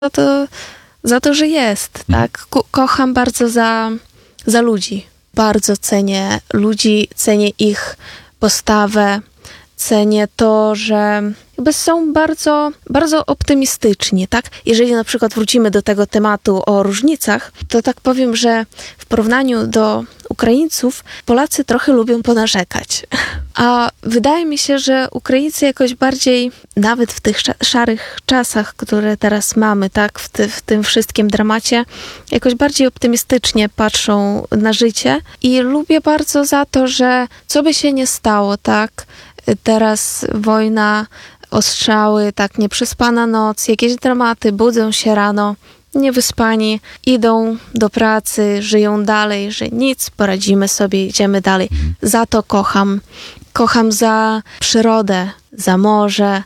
za to, że jest, tak? Kocham bardzo za ludzi. Bardzo cenię ludzi, cenię ich postawę, cenię to, że jakby są bardzo, bardzo optymistyczni, tak? Jeżeli na przykład wrócimy do tego tematu o różnicach, to tak powiem, że w porównaniu do Ukraińców Polacy trochę lubią ponarzekać. A wydaje mi się, że Ukraińcy jakoś bardziej, nawet w tych szarych czasach, które teraz mamy, tak? W tym wszystkim dramacie, jakoś bardziej optymistycznie patrzą na życie i lubię bardzo za to, że co by się nie stało, tak? Teraz wojna, ostrzały, tak, nieprzespana noc, jakieś dramaty, budzą się rano, niewyspani, idą do pracy, żyją dalej, że nic, poradzimy sobie, idziemy dalej. Za to kocham. Kocham za przyrodę, za morze,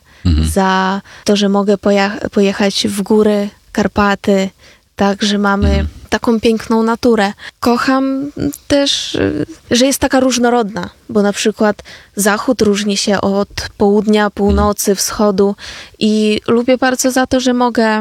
za to, że mogę pojechać w góry, Karpaty, tak, że mamy taką piękną naturę. Kocham też, że jest taka różnorodna, bo na przykład zachód różni się od południa, północy, wschodu i lubię bardzo za to, że mogę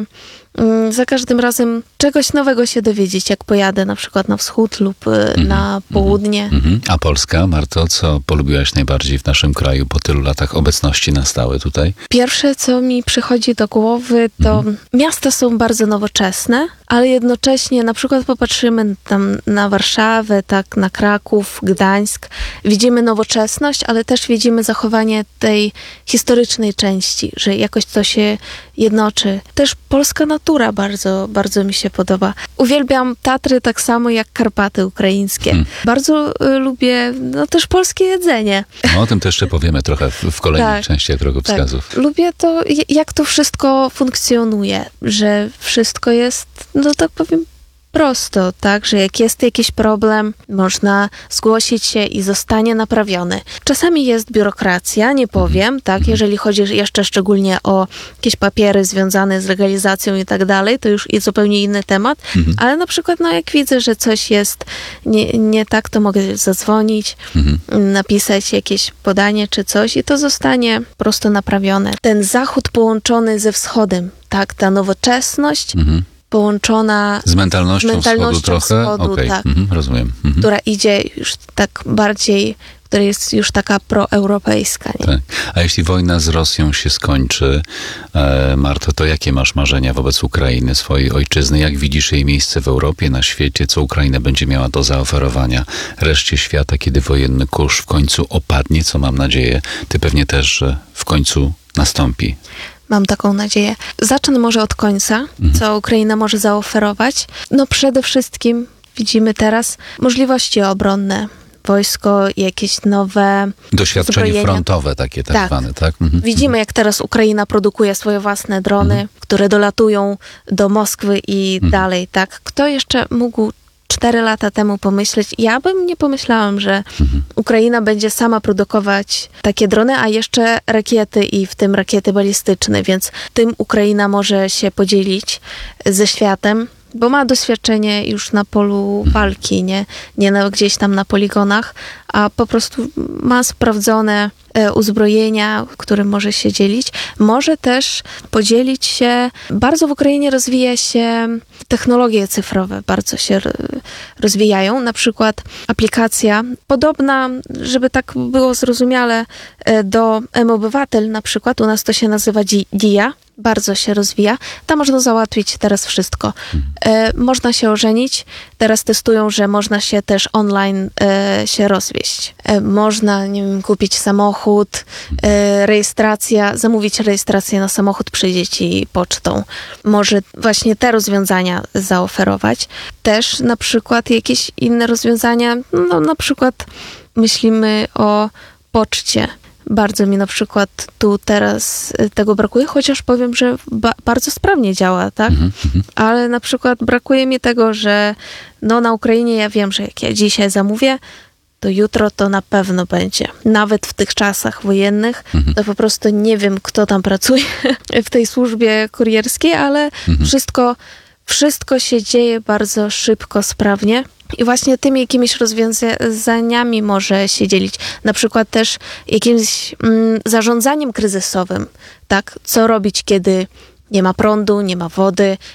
za każdym razem czegoś nowego się dowiedzieć, jak pojadę na przykład na wschód lub na południe. A Polska, Marto, co polubiłaś najbardziej w naszym kraju po tylu latach obecności na stałe tutaj? Pierwsze, co mi przychodzi do głowy, to miasta są bardzo nowoczesne, ale jednocześnie na przykład popatrzymy tam na Warszawę, tak, na Kraków, Gdańsk. Widzimy nowoczesność, ale też widzimy zachowanie tej historycznej części, że jakoś to się jednoczy. Też polska natura bardzo, bardzo mi się podoba. Uwielbiam Tatry tak samo jak Karpaty ukraińskie. Bardzo lubię też polskie jedzenie. No, o tym też jeszcze powiemy trochę w kolejnych częściach drogowskazów. Tak. Lubię to, jak to wszystko funkcjonuje, że wszystko jest, tak powiem, prosto, tak, że jak jest jakiś problem, można zgłosić się i zostanie naprawiony. Czasami jest biurokracja, nie powiem, tak, jeżeli chodzi jeszcze szczególnie o jakieś papiery związane z legalizacją i tak dalej, to już jest zupełnie inny temat, ale na przykład, jak widzę, że coś jest nie tak, to mogę zadzwonić, napisać jakieś podanie czy coś i to zostanie prosto naprawione. Ten zachód połączony ze wschodem, tak, ta nowoczesność, połączona z mentalnością wschodu trochę? Okay. Tak, rozumiem. która idzie już tak bardziej, która jest już taka proeuropejska. Nie? Tak. A jeśli wojna z Rosją się skończy, Marto, to jakie masz marzenia wobec Ukrainy, swojej ojczyzny? Jak widzisz jej miejsce w Europie, na świecie? Co Ukraina będzie miała do zaoferowania reszcie świata, kiedy wojenny kurz w końcu opadnie? Co mam nadzieję, ty pewnie też, że w końcu nastąpi. Mam taką nadzieję. Zacznę może od końca, co Ukraina może zaoferować. Przede wszystkim widzimy teraz możliwości obronne. Wojsko, jakieś nowe doświadczenie zbrojenia. Frontowe takie tak zwane, tak? Widzimy, jak teraz Ukraina produkuje swoje własne drony, które dolatują do Moskwy i dalej, tak? Kto jeszcze mógł 4 lata temu pomyśleć? Ja bym nie pomyślałam, że Ukraina będzie sama produkować takie drony, a jeszcze rakiety i w tym rakiety balistyczne, więc tym Ukraina może się podzielić ze światem, bo ma doświadczenie już na polu walki, nie gdzieś tam na poligonach, a po prostu ma sprawdzone uzbrojenia, którym może się dzielić. Może też podzielić się, bardzo w Ukrainie rozwija się technologie cyfrowe, bardzo się rozwijają. Na przykład aplikacja podobna, żeby tak było zrozumiale, do mObywatel na przykład, u nas to się nazywa DIA, bardzo się rozwija. Tam można załatwić teraz wszystko. Można się ożenić. Teraz testują, że można się też online się rozwieść. Można, kupić samochód, zamówić rejestrację na samochód, przyjdzie ci pocztą. Może właśnie te rozwiązania zaoferować. Też na przykład jakieś inne rozwiązania, na przykład myślimy o poczcie. Bardzo mi na przykład tu teraz tego brakuje, chociaż powiem, że bardzo sprawnie działa, tak? Ale na przykład brakuje mi tego, że na Ukrainie ja wiem, że jak ja dzisiaj zamówię, to jutro to na pewno będzie. Nawet w tych czasach wojennych, to po prostu nie wiem, kto tam pracuje w tej służbie kurierskiej, ale wszystko się dzieje bardzo szybko, sprawnie. I właśnie tymi jakimiś rozwiązaniami może się dzielić. Na przykład też jakimś zarządzaniem kryzysowym, tak? Co robić, kiedy nie ma prądu, nie ma wody,